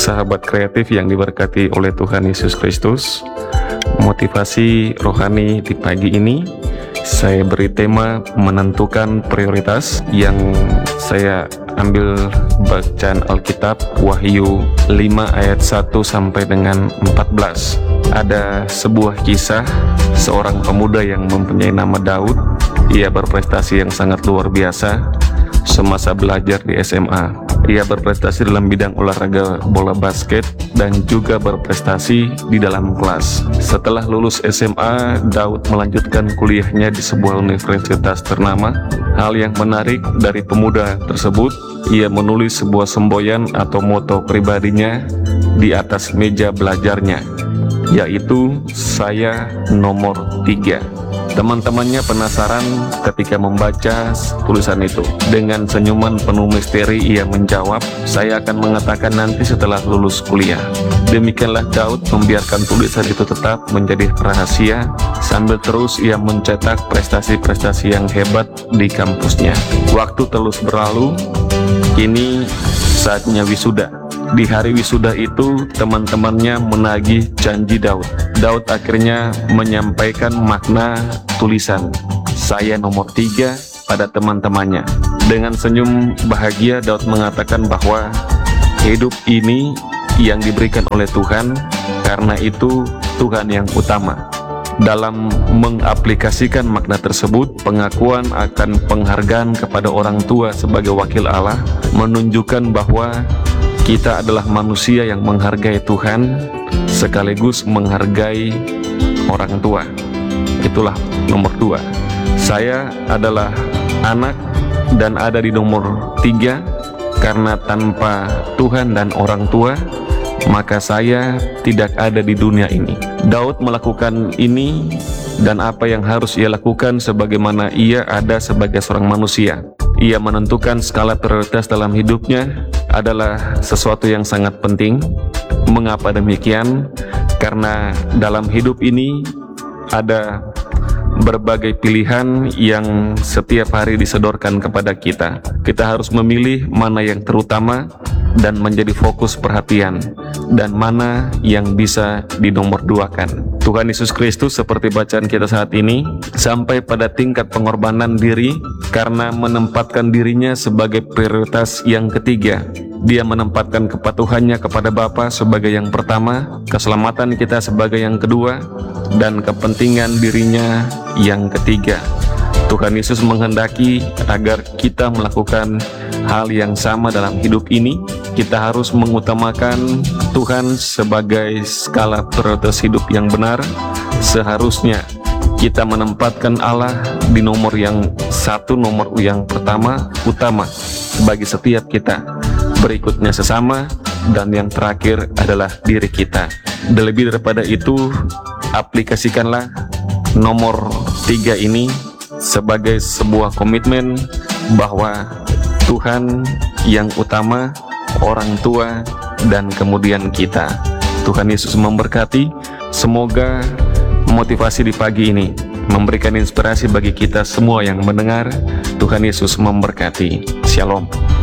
sahabat kreatif yang diberkati oleh Tuhan Yesus Kristus. Motivasi rohani di pagi ini saya beri tema menentukan prioritas, yang saya ambil bacaan Alkitab Wahyu 5 ayat 1 sampai dengan 14. Ada sebuah kisah seorang pemuda yang mempunyai nama Daud. Ia berprestasi yang sangat luar biasa semasa belajar di SMA. Ia berprestasi dalam bidang olahraga bola basket dan juga berprestasi di dalam kelas. Setelah lulus SMA, Daud melanjutkan kuliahnya di sebuah universitas ternama. Hal yang menarik dari pemuda tersebut, ia menulis sebuah semboyan atau moto pribadinya di atas meja belajarnya, yaitu "Saya nomor 3". Teman-temannya penasaran ketika membaca tulisan itu. Dengan senyuman penuh misteri ia menjawab, "Saya akan mengatakan nanti setelah lulus kuliah." Demikianlah Daud membiarkan tulisan itu tetap menjadi rahasia, sambil terus ia mencetak prestasi-prestasi yang hebat di kampusnya. Waktu terus berlalu, kini saatnya wisuda. Di hari wisuda itu, teman-temannya menagih janji Daud. Daud akhirnya menyampaikan makna tulisan "Saya nomor 3" pada teman-temannya. Dengan senyum bahagia, Daud mengatakan bahwa hidup ini yang diberikan oleh Tuhan, karena itu Tuhan yang utama. Dalam mengaplikasikan makna tersebut, pengakuan akan penghargaan kepada orang tua sebagai wakil Allah menunjukkan bahwa kita adalah manusia yang menghargai Tuhan sekaligus menghargai orang tua. Itulah nomor 2. Saya adalah anak dan ada di nomor 3 karena tanpa Tuhan dan orang tua, maka saya tidak ada di dunia ini. Daud melakukan ini, dan apa yang harus ia lakukan sebagaimana ia ada sebagai seorang manusia. Ia menentukan skala prioritas dalam hidupnya adalah sesuatu yang sangat penting. Mengapa demikian? Karena dalam hidup ini ada berbagai pilihan yang setiap hari disodorkan kepada kita. Kita harus memilih mana yang terutama dan menjadi fokus perhatian, dan mana yang bisa dinomorduakan. Tuhan Yesus Kristus, seperti bacaan kita saat ini, sampai pada tingkat pengorbanan diri karena menempatkan dirinya sebagai prioritas yang ketiga. Dia menempatkan kepatuhannya kepada Bapa sebagai yang pertama, keselamatan kita sebagai yang kedua, dan kepentingan dirinya yang ketiga. Tuhan Yesus menghendaki agar kita melakukan hal yang sama dalam hidup ini. Kita harus mengutamakan Tuhan sebagai skala prioritas hidup yang benar. Seharusnya kita menempatkan Allah di nomor yang satu, nomor yang pertama, utama bagi setiap kita. Berikutnya sesama, dan yang terakhir adalah diri kita. Dan lebih daripada itu, aplikasikanlah nomor 3 ini sebagai sebuah komitmen bahwa Tuhan yang utama, orang tua, dan kemudian kita. Tuhan Yesus memberkati. Semoga motivasi di pagi ini memberikan inspirasi bagi kita semua yang mendengar. Tuhan Yesus memberkati. Shalom.